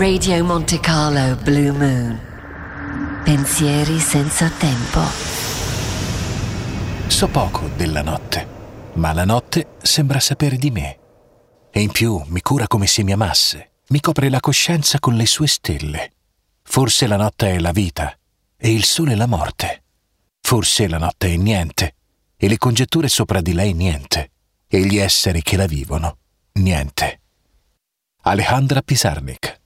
Radio Monte Carlo Blue Moon. Pensieri senza tempo. So poco della notte, ma la notte sembra sapere di me. E in più mi cura come se mi amasse, mi copre la coscienza con le sue stelle. Forse la notte è la vita e il sole la morte. Forse la notte è niente e le congetture sopra di lei niente e gli esseri che la vivono niente. Alejandra Pizarnik.